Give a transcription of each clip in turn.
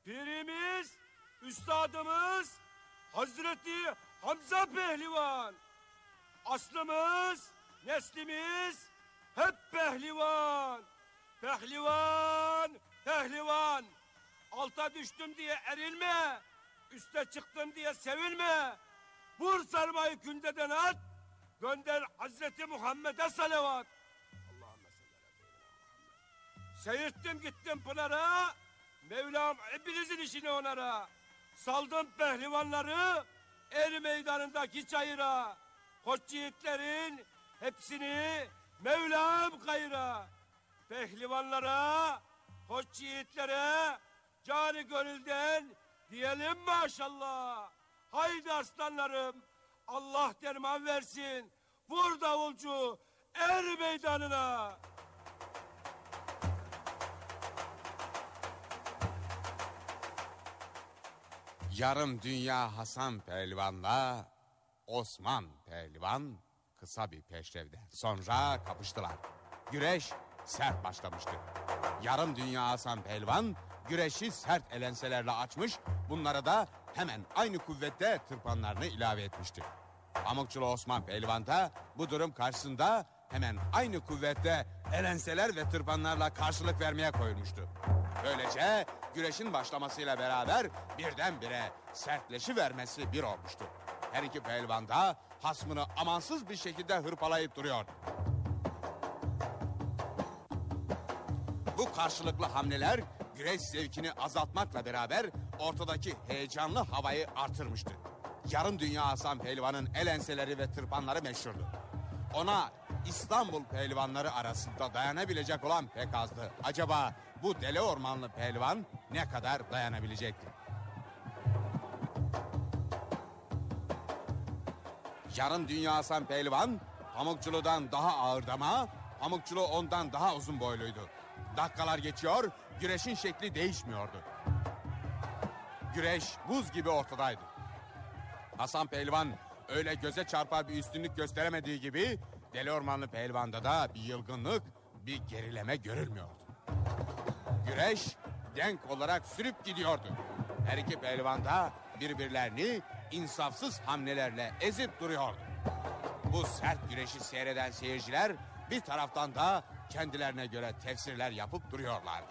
Pirimiz, üstadımız Hazreti Hamza Pehlivan. Aslımız, neslimiz hep pehlivan. Pehlivan, pehlivan. Alta düştüm diye erilme. Üste çıktım diye sevinme. Vur sarmayı kündeden at. Gönder Hazreti Muhammed'e salavat. Allahümme salli ala Muhammed. Seyirttim gittim Pınar'a. Mevlam hepinizin işini onara. Saldım pehlivanları er meydanındaki çayıra. Koç yiğitlerin hepsini Mevlam kayıra. Pehlivanlara, koç yiğitlere canı gönülden diyelim maşallah. Haydi aslanlarım, Allah derman versin. Vur davulcu er meydanına. Yarım dünya Hasan Pehlivan'la Osman Pehlivan kısa bir peşrevden sonra kapıştılar. Güreş sert başlamıştı. Yarım dünya Hasan Pehlivan güreşi sert elenselerle açmış, bunlara da hemen aynı kuvvette tırpanlarını ilave etmişti. Pamukçulu Osman Pehlivan da bu durum karşısında hemen aynı kuvvette elenseler ve tırpanlarla karşılık vermeye koyulmuştu. Böylece güreşin başlamasıyla beraber birdenbire sertleşivermesi bir olmuştu. Her iki pehlivan da hasmını amansız bir şekilde hırpalayıp duruyordu. Bu karşılıklı hamleler güreş zevkini azaltmakla beraber ortadaki heyecanlı havayı artırmıştı. Yarım dünya Hasan Pehlivan'ın el enseleri ve tırpanları meşhurdu. Ona İstanbul pehlivanları arasında dayanabilecek olan pek azdı. Acaba bu deli ormanlı pehlivan ne kadar dayanabilecekti? Yarım dünya Hasan Pehlivan Pamukçulu'dan daha ağırdı ama Pamukçulu ondan daha uzun boyluydu. Dakikalar geçiyor, güreşin şekli değişmiyordu. Güreş buz gibi ortadaydı. Hasan Pehlivan öyle göze çarpar bir üstünlük gösteremediği gibi deli ormanlı pehlivanda da bir yılgınlık, bir gerileme görülmüyordu. Güreş denk olarak sürüp gidiyordu. Her iki pehlivan da birbirlerini insafsız hamlelerle ezip duruyordu. Bu sert güreşi seyreden seyirciler bir taraftan da kendilerine göre tefsirler yapıp duruyorlardı.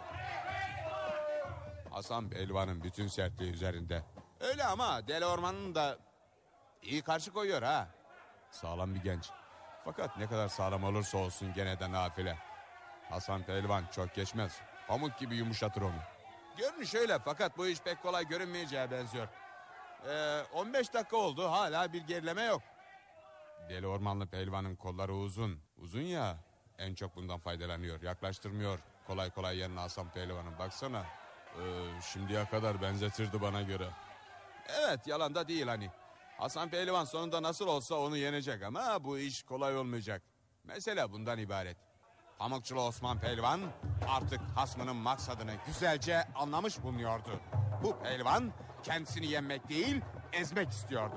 Hasan Pehlivan'ın bütün sertliği üzerinde. Öyle ama deli ormanın da iyi karşı koyuyor ha. Sağlam bir genç. Fakat ne kadar sağlam olursa olsun gene de nafile. Hasan Pehlivan çok geçmez. Pamuk gibi yumuşatır onu. Görünüş öyle fakat bu iş pek kolay görünmeyeceğe benziyor. 15 dakika oldu, hala bir gerileme yok. Deli ormanlı pehlivanın kolları uzun. Uzun ya, en çok bundan faydalanıyor. Yaklaştırmıyor kolay kolay yanına Hasan Pehlivan'ın. Baksana, şimdiye kadar benzetirdi bana göre. Evet, yalan da değil hani. Hasan Pehlivan sonunda nasıl olsa onu yenecek ama bu iş kolay olmayacak. Mesele bundan ibaret. Pamukçulu Osman Pehlivan artık hasmının maksadını güzelce anlamış bulunuyordu. Bu pehlivan kendisini yenmek değil, ezmek istiyordu.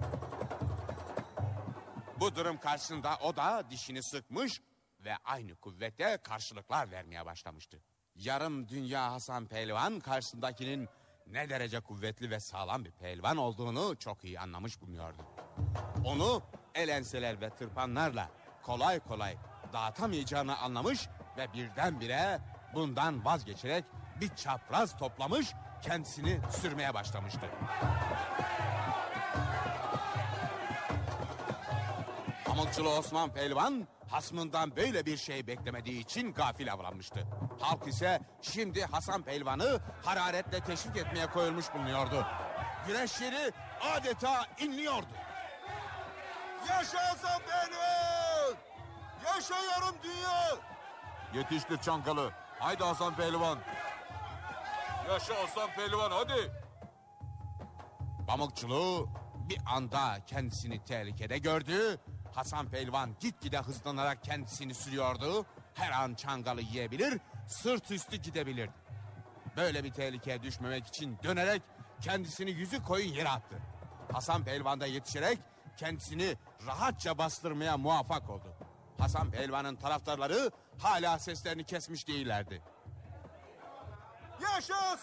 Bu durum karşısında o da dişini sıkmış ve aynı kuvvette karşılıklar vermeye başlamıştı. Yarım dünya Hasan Pehlivan karşısındakinin ne derece kuvvetli ve sağlam bir pehlivan olduğunu çok iyi anlamış bulunuyordu. Onu el enseler ve tırpanlarla kolay kolay dağıtamayacağını anlamış ve birdenbire bundan vazgeçerek bir çapraz toplamış, kendisini sürmeye başlamıştı. Pamukçulu Osman Pehlivan hasmından böyle bir şey beklemediği için gafil avlanmıştı. Halk ise şimdi Hasan Pehlivan'ı hararetle teşvik etmeye koyulmuş bulunuyordu. Güreş yeri adeta inliyordu. Yaşa Hasan Pehlivan! Yaşa yarım dünya! Yetiştir Çankalı. Haydi Hasan Pehlivan. Yaşa Hasan Pehlivan hadi! Pamukçulu bir anda kendisini tehlikede gördü. Hasan Pehlivan gitgide hızlanarak kendisini sürüyordu. Her an Çangalı yiyebilir, sırt üstü gidebilirdi. Böyle bir tehlikeye düşmemek için dönerek kendisini yüzü koyun yere attı. Hasan Pehlivan da yetişerek kendisini rahatça bastırmaya muvaffak oldu. Hasan Pehlivan'ın taraftarları hala seslerini kesmiş değillerdi. Yaşa